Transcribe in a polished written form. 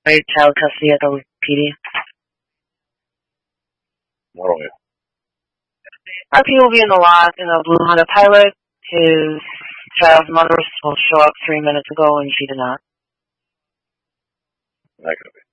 Right, child custody at the PD. What are we? RP will be in the lot in a blue Honda Pilot. His child's mother was supposed to show up 3 minutes ago, and she did not. That could be.